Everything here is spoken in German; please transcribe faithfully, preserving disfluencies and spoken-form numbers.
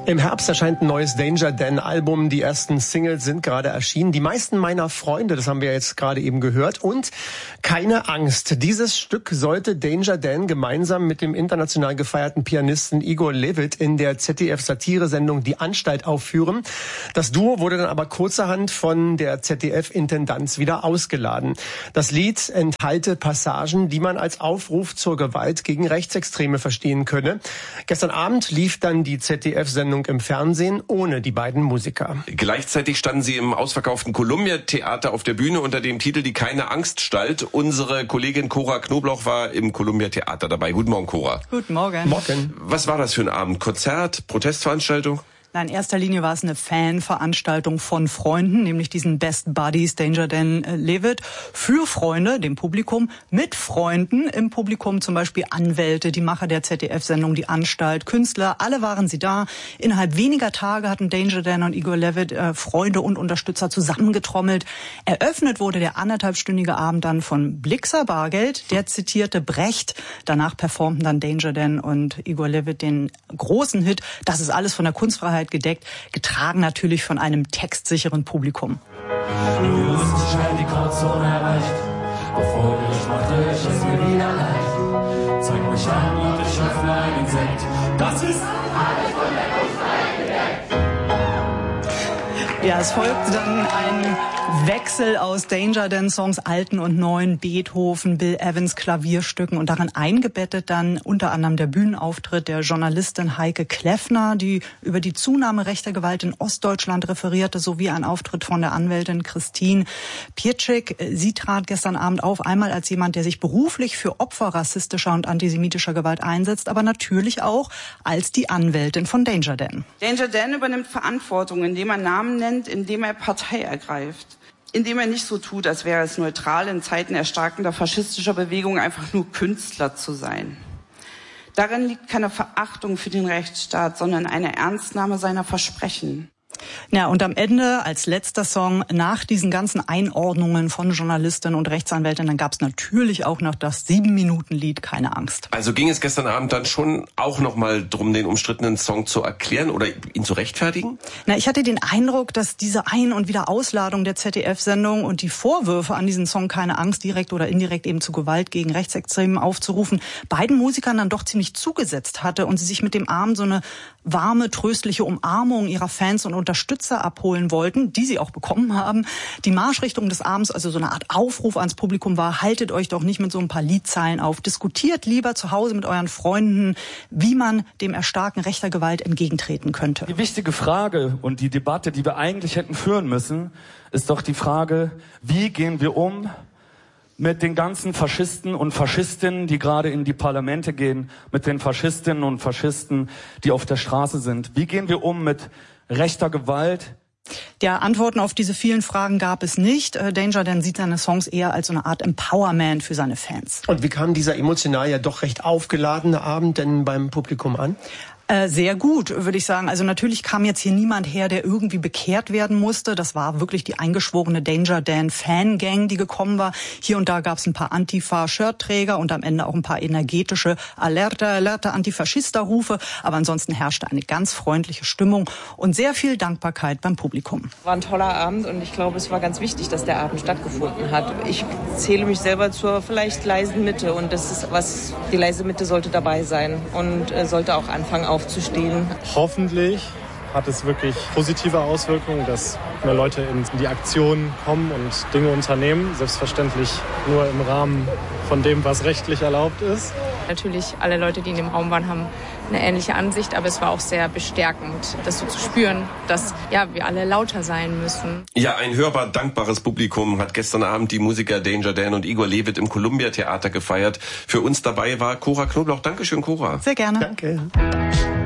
Im Herbst erscheint ein neues Danger Dan Album. Die ersten Singles sind gerade erschienen. Die meisten meiner Freunde, das haben wir jetzt gerade eben gehört. Und keine Angst. Dieses Stück sollte Danger Dan gemeinsam mit dem international gefeierten Pianisten Igor Levit in der Z D F-Satiresendung Die Anstalt aufführen. Das Duo wurde dann aber kurzerhand von der Z D F-Intendanz wieder ausgeladen. Das Lied enthalte Passagen, die man als Aufruf zur Gewalt gegen Rechtsextreme verstehen könne. Gestern Abend lief dann die Z D F-Sendung im Fernsehen ohne die beiden Musiker. Gleichzeitig standen sie im ausverkauften Columbia-Theater auf der Bühne unter dem Titel Die keine Angst Stalt. Unsere Kollegin Cora Knoblauch war im Columbia-Theater dabei. Guten Morgen, Cora. Guten Morgen. Morgen. Was war das für ein Abend? Konzert? Protestveranstaltung? Na, in erster Linie war es eine Fanveranstaltung von Freunden, nämlich diesen Best Buddies Danger Dan Levit. Für Freunde, dem Publikum, mit Freunden im Publikum, zum Beispiel Anwälte, die Macher der Z D F-Sendung Die Anstalt, Künstler, alle waren sie da. Innerhalb weniger Tage hatten Danger Dan und Igor Levit äh, Freunde und Unterstützer zusammengetrommelt. Eröffnet wurde der anderthalbstündige Abend dann von Blixer Bargeld, der zitierte Brecht. Danach performten dann Danger Dan und Igor Levit den großen Hit. Das ist alles von der Kunstfreiheit gedeckt, getragen natürlich von einem textsicheren Publikum. Du hast schnell die Grauzone erreicht, bevor ich machte ich es mir wieder leicht. Zeig mich an und ich öffne einen Sekt. Das ist alles von der Kunstfreiheit gedeckt. Ja, es folgte dann ein Wechsel aus Danger Dan Songs, alten und neuen, Beethoven, Bill Evans Klavierstücken und darin eingebettet dann unter anderem der Bühnenauftritt der Journalistin Heike Kleffner, die über die Zunahme rechter Gewalt in Ostdeutschland referierte, sowie ein Auftritt von der Anwältin Christine Pietschik. Sie trat gestern Abend auf, einmal als jemand, der sich beruflich für Opfer rassistischer und antisemitischer Gewalt einsetzt, aber natürlich auch als die Anwältin von Danger Dan. Danger Dan übernimmt Verantwortung, indem er Namen nennt, indem er Partei ergreift. Indem er nicht so tut, als wäre es neutral, in Zeiten erstarkender faschistischer Bewegung einfach nur Künstler zu sein. Darin liegt keine Verachtung für den Rechtsstaat, sondern eine Ernstnahme seiner Versprechen. Ja, und am Ende als letzter Song nach diesen ganzen Einordnungen von Journalistinnen und Rechtsanwältinnen gab es natürlich auch noch das Sieben-Minuten-Lied Keine Angst. Also ging es gestern Abend dann schon auch noch mal drum, den umstrittenen Song zu erklären oder ihn zu rechtfertigen? Na, ich hatte den Eindruck, dass diese Ein- und Wiederausladung der Z D F-Sendung und die Vorwürfe an diesen Song Keine Angst, direkt oder indirekt eben zu Gewalt gegen Rechtsextremen aufzurufen, beiden Musikern dann doch ziemlich zugesetzt hatte und sie sich mit dem Abend so eine warme, tröstliche Umarmung ihrer Fans und Unterstützer abholen wollten, die sie auch bekommen haben. Die Marschrichtung des Abends, also so eine Art Aufruf ans Publikum war, haltet euch doch nicht mit so ein paar Liedzeilen auf. Diskutiert lieber zu Hause mit euren Freunden, wie man dem Erstarken rechter Gewalt entgegentreten könnte. Die wichtige Frage und die Debatte, die wir eigentlich hätten führen müssen, ist doch die Frage, wie gehen wir um mit den ganzen Faschisten und Faschistinnen, die gerade in die Parlamente gehen, mit den Faschistinnen und Faschisten, die auf der Straße sind. Wie gehen wir um mit rechter Gewalt? Ja, Antworten auf diese vielen Fragen gab es nicht. Danger Dan sieht seine Songs eher als so eine Art Empowerment für seine Fans. Und wie kam dieser emotional ja doch recht aufgeladene Abend denn beim Publikum an? Äh, sehr gut, würde ich sagen. Also natürlich kam jetzt hier niemand her, der irgendwie bekehrt werden musste. Das war wirklich die eingeschworene Danger Dan Fangang, die gekommen war. Hier und da gab es ein paar Antifa-Shirtträger und am Ende auch ein paar energetische Alerta, Alerta, Antifaschista-Rufe. Aber ansonsten herrschte eine ganz freundliche Stimmung und sehr viel Dankbarkeit beim Publikum. War ein toller Abend und ich glaube, es war ganz wichtig, dass der Abend stattgefunden hat. Ich zähle mich selber zur vielleicht leisen Mitte und das ist was, die leise Mitte sollte dabei sein und äh, sollte auch anfangen aufzustehen. Hoffentlich hat es wirklich positive Auswirkungen, dass mehr Leute in die Aktion kommen und Dinge unternehmen. Selbstverständlich nur im Rahmen von dem, was rechtlich erlaubt ist. Natürlich, alle Leute, die in dem Raum waren, haben eine ähnliche Ansicht, aber es war auch sehr bestärkend, das so zu spüren, dass ja wir alle lauter sein müssen. Ja, ein hörbar dankbares Publikum hat gestern Abend die Musiker Danger Dan und Igor Levit im Columbia-Theater gefeiert. Für uns dabei war Cora Knoblauch. Dankeschön, Cora. Sehr gerne. Danke.